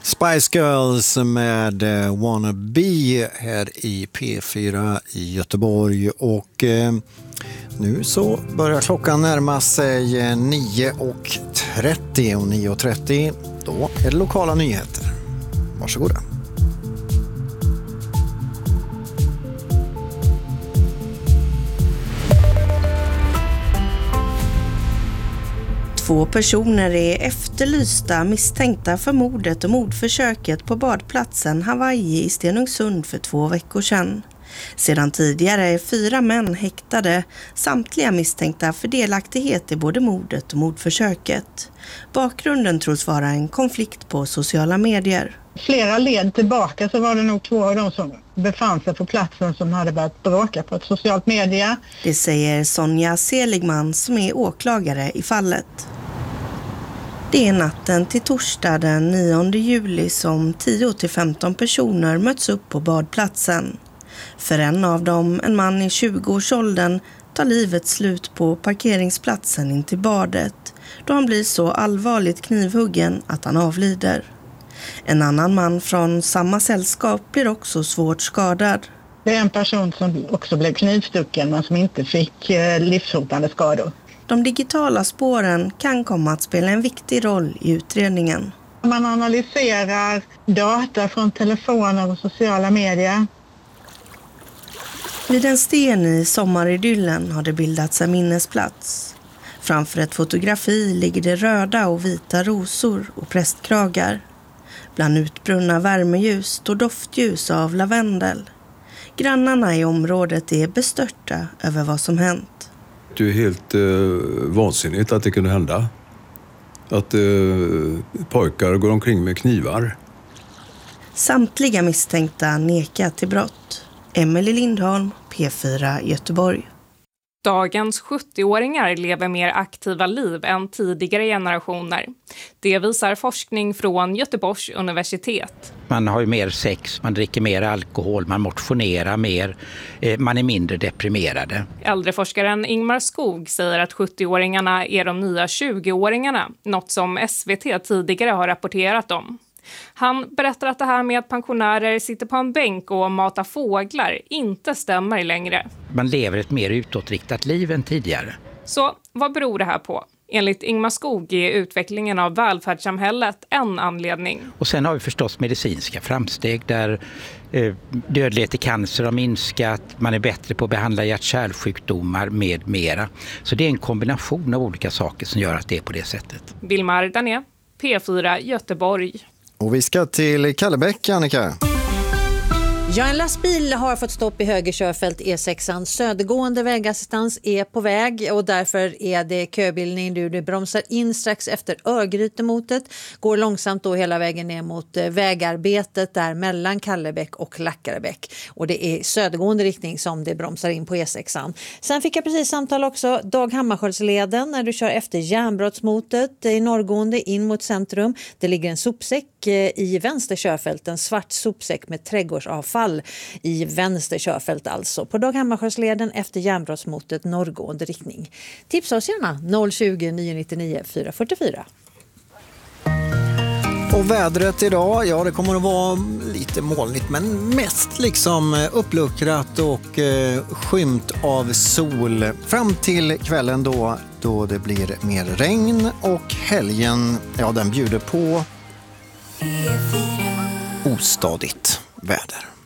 Spice Girls med Wanna Be här i P4 i Göteborg. Och nu så börjar klockan närma sig 9.30 och 9.30 då är det lokala nyheter. Varsågoda. Två personer är efterlysta misstänkta för mordet och mordförsöket på badplatsen Hawaii i Stenungsund för 2 veckor sedan. Sedan tidigare är 4 män häktade, samtliga misstänkta för delaktighet i både mordet och mordförsöket. Bakgrunden tros vara en konflikt på sociala medier. Flera led tillbaka så var det nog 2 av dem som befann sig på platsen som hade börjat bråka på ett socialt media. Det säger Sonja Seligman som är åklagare i fallet. Det är natten till torsdag den 9 juli som 10-15 personer möts upp på badplatsen. För en av dem, en man i 20-årsåldern, tar livet slut på parkeringsplatsen in till badet då han blir så allvarligt knivhuggen att han avlider. En annan man från samma sällskap blir också svårt skadad. Det är en person som också blev knivstucken men som inte fick livshotande skador. De digitala spåren kan komma att spela en viktig roll i utredningen. Man analyserar data från telefoner och sociala medier. Vid en sten i sommaridyllen har det bildats en minnesplats. Framför ett fotografi ligger det röda och vita rosor och prästkragar. Bland utbrunna värmeljus står doftljus av lavendel. Grannarna i området är bestörta över vad som hänt. Det är helt vansinnigt att det kunde hända. Att pojkar går omkring med knivar. Samtliga misstänkta nekar till brott. Emelie Lindholm, P4 Göteborg. Dagens 70-åringar lever mer aktiva liv än tidigare generationer. Det visar forskning från Göteborgs universitet. Man har ju mer sex, man dricker mer alkohol, man motionerar mer, man är mindre deprimerade. Äldreforskaren Ingmar Skog säger att 70-åringarna är de nya 20-åringarna, något som SVT tidigare har rapporterat om. Han berättar att det här med att pensionärer sitter på en bänk och matar fåglar inte stämmer längre. Man lever ett mer utåtriktat liv än tidigare. Så vad beror det här på? Enligt Ingmar Skog är utvecklingen av välfärdssamhället en anledning. Och sen har vi förstås medicinska framsteg där dödlighet i cancer har minskat, man är bättre på att behandla hjärt-kärlsjukdomar med mera. Så det är en kombination av olika saker som gör att det är på det sättet. Vilmar Dané, P4 Göteborg. Och vi ska till Kallebäck, Annika. Ja, en lastbil har fått stopp i höger körfält E6. Södergående vägassistans är på väg och därför är det köbildning. Du bromsar in strax efter Örgrytemotet. Går långsamt då hela vägen ner mot vägarbetet där mellan Kallebäck och Lackarebäck. Och det är södergående riktning som det bromsar in på E6. Sen fick jag precis samtal också Dag Hammarskjöldsleden när du kör efter Järnbrottsmotet i norrgående in mot centrum. Det ligger en sopsäck i vänster körfält, en svart sopsäck med trädgårdsavfall i vänster körfält alltså. På Dag Hammarskjöldsleden efter Järnbrottsmotet norrgående riktning. Tipsa oss gärna 020 999 444. Och vädret idag, ja det kommer att vara lite molnigt men mest liksom uppluckrat och skymt av sol fram till kvällen då det blir mer regn och helgen, ja den bjuder på ostadigt väder.